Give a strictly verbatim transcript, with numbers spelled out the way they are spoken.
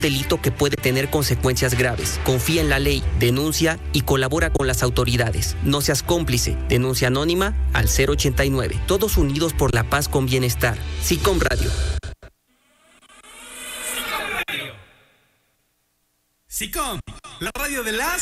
delito que puede tener consecuencias graves. Confía en la ley, denuncia y colabora con las autoridades. No seas cómplice. Denuncia anónima al cero ochenta y nueve. Todos unidos por la paz con bienestar. SICOM Radio. SICOM, la radio de las